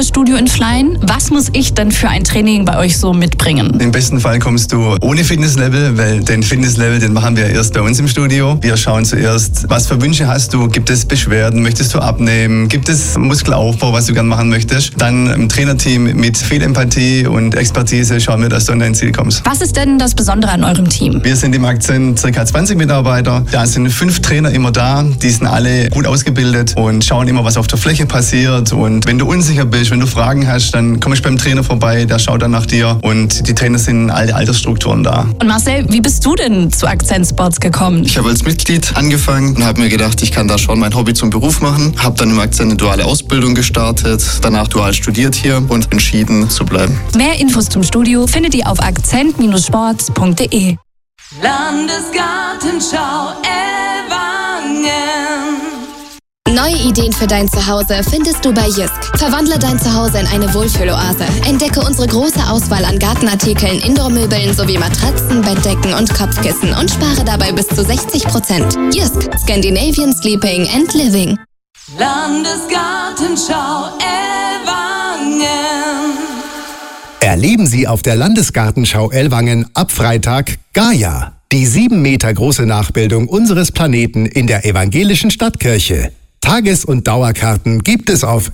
Fitnessstudio in Flein. Was muss ich denn für ein Training bei euch so mitbringen? Im besten Fall kommst du ohne Fitnesslevel, weil den Fitnesslevel, den machen wir erst bei uns im Studio. Wir schauen zuerst, was für Wünsche hast du? Gibt es Beschwerden? Möchtest du abnehmen? Gibt es Muskelaufbau, was du gerne machen möchtest? Dann im Trainerteam mit viel Empathie und Expertise schauen wir, dass du an dein Ziel kommst. Was ist denn das Besondere an eurem Team? Wir sind im Akzent ca. 20 Mitarbeiter. Da sind 5 Trainer immer da. Die sind alle gut ausgebildet und schauen immer, was auf der Fläche passiert. Und wenn du unsicher bist, wenn du Fragen hast, dann komm ich beim Trainer vorbei, der schaut dann nach dir. Und die Trainer sind in alle Altersstrukturen da. Und Marcel, wie bist du denn zu Akzent Sports gekommen? Ich habe als Mitglied angefangen und habe mir gedacht, ich kann da schon mein Hobby zum Beruf machen. Habe dann im Akzent eine duale Ausbildung gestartet, danach dual studiert hier und entschieden zu bleiben. Mehr Infos zum Studio findet ihr auf akzent-sports.de. Landesgartenschau Ellwangen. Neue Ideen für dein Zuhause findest du bei Jysk. Verwandle dein Zuhause in eine Wohlfühloase. Entdecke unsere große Auswahl an Gartenartikeln, Indoormöbeln sowie Matratzen, Bettdecken und Kopfkissen und spare dabei bis zu 60%. Jysk, Scandinavian Sleeping and Living. Landesgartenschau Ellwangen. Erleben Sie auf der Landesgartenschau Ellwangen ab Freitag Gaia, die 7 Meter große Nachbildung unseres Planeten in der evangelischen Stadtkirche. Tages- und Dauerkarten gibt es auf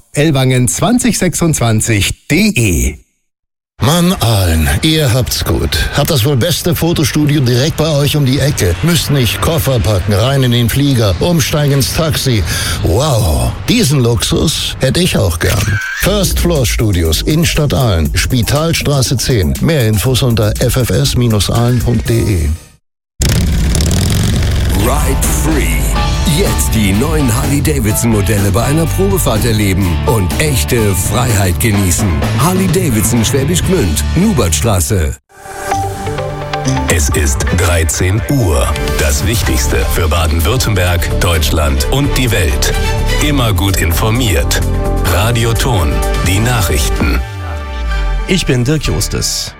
ellwangen2026.de. Mann, Aalen, ihr habt's gut. Habt das wohl beste Fotostudio direkt bei euch um die Ecke. Müsst nicht Koffer packen, rein in den Flieger, umsteigen ins Taxi. Wow, diesen Luxus hätte ich auch gern. First Floor Studios, Innenstadt Aalen, Spitalstraße 10. Mehr Infos unter ffs-aalen.de. Ride Free. Jetzt die neuen Harley-Davidson-Modelle bei einer Probefahrt erleben und echte Freiheit genießen. Harley-Davidson Schwäbisch Gmünd, Nubertstraße. Es ist 13 Uhr. Das Wichtigste für Baden-Württemberg, Deutschland und die Welt. Immer gut informiert. Radio Ton, die Nachrichten. Ich bin Dirk Justus.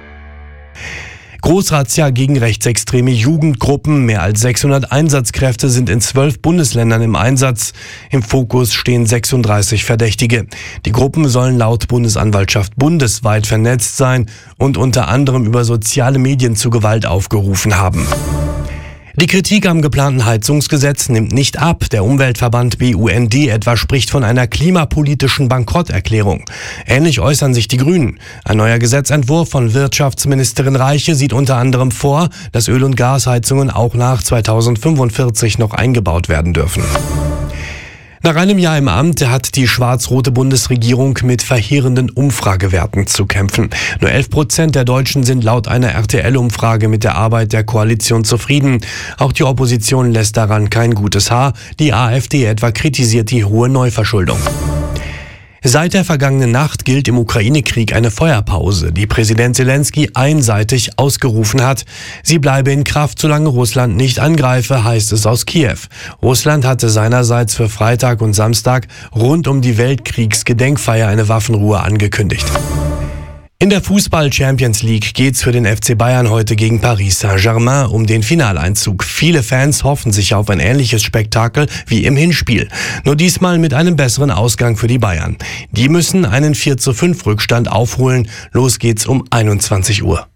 Großrazzia gegen rechtsextreme Jugendgruppen. Mehr als 600 Einsatzkräfte sind in 12 Bundesländern im Einsatz. Im Fokus stehen 36 Verdächtige. Die Gruppen sollen laut Bundesanwaltschaft bundesweit vernetzt sein und unter anderem über soziale Medien zu Gewalt aufgerufen haben. Die Kritik am geplanten Heizungsgesetz nimmt nicht ab. Der Umweltverband BUND etwa spricht von einer klimapolitischen Bankrotterklärung. Ähnlich äußern sich die Grünen. Ein neuer Gesetzentwurf von Wirtschaftsministerin Reiche sieht unter anderem vor, dass Öl- und Gasheizungen auch nach 2045 noch eingebaut werden dürfen. Nach einem Jahr im Amt hat die schwarz-rote Bundesregierung mit verheerenden Umfragewerten zu kämpfen. Nur 11% der Deutschen sind laut einer RTL-Umfrage mit der Arbeit der Koalition zufrieden. Auch die Opposition lässt daran kein gutes Haar. Die AfD etwa kritisiert die hohe Neuverschuldung. Seit der vergangenen Nacht gilt im Ukraine-Krieg eine Feuerpause, die Präsident Zelensky einseitig ausgerufen hat. Sie bleibe in Kraft, solange Russland nicht angreife, heißt es aus Kiew. Russland hatte seinerseits für Freitag und Samstag rund um die Weltkriegsgedenkfeier eine Waffenruhe angekündigt. In der Fußball-Champions League geht's für den FC Bayern heute gegen Paris Saint-Germain um den Finaleinzug. Viele Fans hoffen sich auf ein ähnliches Spektakel wie im Hinspiel. Nur diesmal mit einem besseren Ausgang für die Bayern. Die müssen einen 4:5 Rückstand aufholen. Los geht's um 21 Uhr.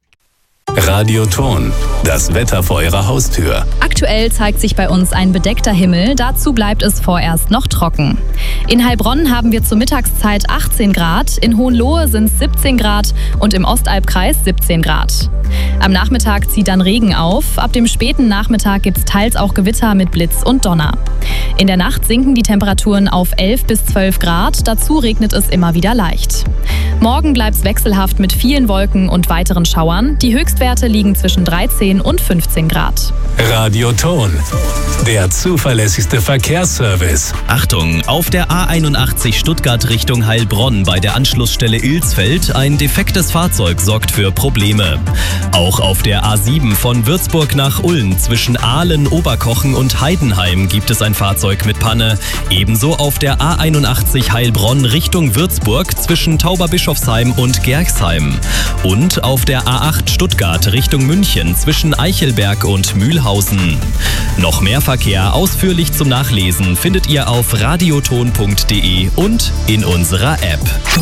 Radio Ton, das Wetter vor Ihrer Haustür. Aktuell zeigt sich bei uns ein bedeckter Himmel, dazu bleibt es vorerst noch trocken. In Heilbronn haben wir zur Mittagszeit 18 Grad, in Hohenlohe sind es 17 Grad und im Ostalbkreis 17 Grad. Am Nachmittag zieht dann Regen auf, ab dem späten Nachmittag gibt es teils auch Gewitter mit Blitz und Donner. In der Nacht sinken die Temperaturen auf 11 bis 12 Grad, dazu regnet es immer wieder leicht. Morgen bleibt es wechselhaft mit vielen Wolken und weiteren Schauern, die Höchstwerte liegen zwischen 13 und 15 Grad. Radio Ton, der zuverlässigste Verkehrsservice. Achtung, auf der A81 Stuttgart Richtung Heilbronn bei der Anschlussstelle Ilsfeld ein defektes Fahrzeug sorgt für Probleme. Auch auf der A7 von Würzburg nach Ulm zwischen Aalen, Oberkochen und Heidenheim gibt es ein Fahrzeug mit Panne. Ebenso auf der A81 Heilbronn Richtung Würzburg zwischen Tauberbischofsheim und Gerxheim. Und auf der A8 Stuttgart Richtung München zwischen Eichelberg und Mühlhausen. Noch mehr Verkehr ausführlich zum Nachlesen findet ihr auf radioton.de und in unserer App.